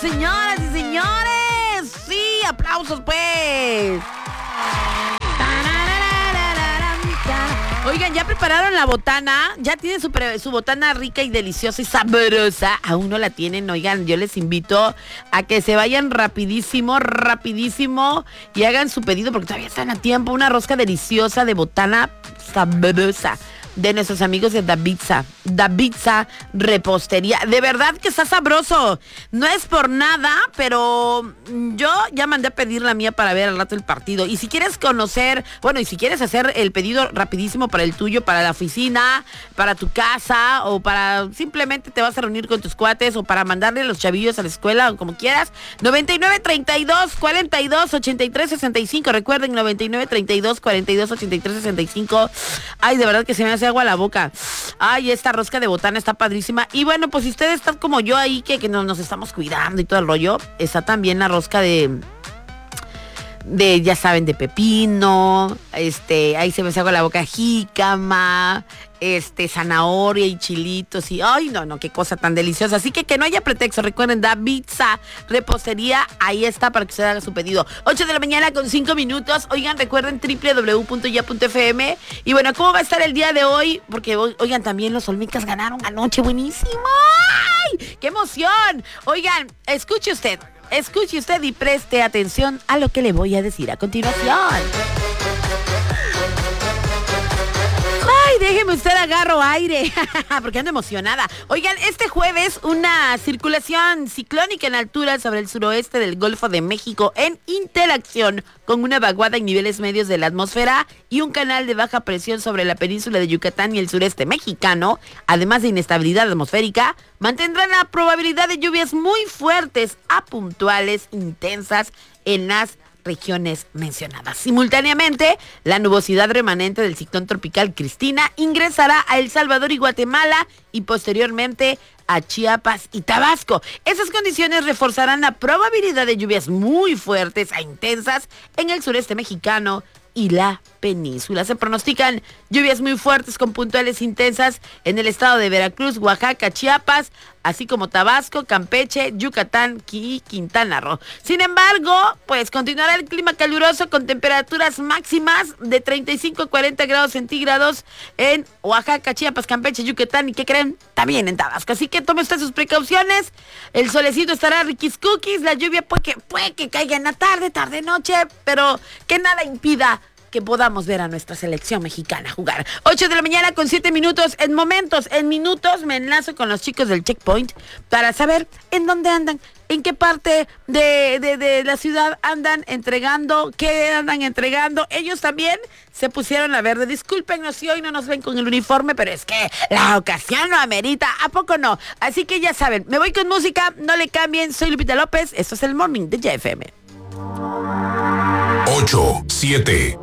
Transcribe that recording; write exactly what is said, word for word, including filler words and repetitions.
señoras y señores. Sí, aplausos pues. Oigan, ¿ya prepararon la botana? ¿Ya tienen su, pre- su botana rica y deliciosa y sabrosa? Aún no la tienen. Oigan, yo les invito a que se vayan rapidísimo, rapidísimo y hagan su pedido porque todavía están a tiempo. Una rosca deliciosa de botana sabrosa de nuestros amigos de Davidsa. Davidsa Repostería. De verdad que está sabroso. No es por nada, pero yo ya mandé a pedir la mía para ver al rato el partido. Y si quieres conocer, bueno, y si quieres hacer el pedido rapidísimo para el tuyo, para la oficina, para tu casa, o para simplemente te vas a reunir con tus cuates, o para mandarle a los chavillos a la escuela, o como quieras, noventa y nueve, treinta y dos, cuarenta y dos, ochenta y tres, sesenta y cinco. Recuerden, noventa y nueve, treinta y dos, cuarenta y dos, ochenta y tres, sesenta y cinco. Ay, de verdad que se me hace agua a la boca. Ay, esta rosca de botana está padrísima. Y bueno, pues si ustedes están como yo ahí, que, que nos, nos estamos cuidando y todo el rollo, está también la rosca de... de, ya saben, de pepino, este, ahí se me hace agua la boca, jícama, este, zanahoria y chilitos y, ay, no, no, qué cosa tan deliciosa. Así que que no haya pretexto, recuerden, Davidsa Repostería, ahí está para que usted haga su pedido. ocho de la mañana con cinco minutos. Oigan, recuerden doble u doble u doble u punto ya punto efe eme. Y bueno, ¿cómo va a estar el día de hoy? Porque, oigan, también los Olmecas ganaron anoche, buenísimo. ¡Ay! ¡Qué emoción! Oigan, escuche usted. Escuche usted y preste atención a lo que le voy a decir a continuación. Ay, déjeme usted agarro aire, porque ando emocionada. Oigan, este jueves una circulación ciclónica en altura sobre el suroeste del Golfo de México en interacción con una vaguada en niveles medios de la atmósfera y un canal de baja presión sobre la península de Yucatán y el sureste mexicano, además de inestabilidad atmosférica, mantendrán la probabilidad de lluvias muy fuertes a puntuales intensas en las regiones mencionadas. Simultáneamente, la nubosidad remanente del ciclón tropical Cristina ingresará a El Salvador y Guatemala y posteriormente a Chiapas y Tabasco. Esas condiciones reforzarán la probabilidad de lluvias muy fuertes a intensas en el sureste mexicano y la península. Se pronostican lluvias muy fuertes con puntuales intensas en el estado de Veracruz, Oaxaca, Chiapas, así como Tabasco, Campeche, Yucatán y Quintana Roo. Sin embargo, pues continuará el clima caluroso con temperaturas máximas de treinta y cinco a cuarenta grados centígrados en Oaxaca, Chiapas, Campeche, Yucatán y ¿qué creen? También en Tabasco. Así que tome usted sus precauciones. El solecito estará riquis cookies. La lluvia puede que, puede que caiga en la tarde, tarde, noche, pero que nada impida que podamos ver a nuestra selección mexicana jugar. ocho de la mañana con siete minutos. En momentos, en minutos, me enlazo con los chicos del Checkpoint para saber en dónde andan, en qué parte de, de, de la ciudad andan entregando, qué andan entregando. Ellos también se pusieron a verde. Discúlpenos si hoy no nos ven con el uniforme, pero es que la ocasión lo amerita. ¿A poco no? Así que ya saben, me voy con música, no le cambien. Soy Lupita López, esto es el Morning de Ya Efe Eme. ocho, siete,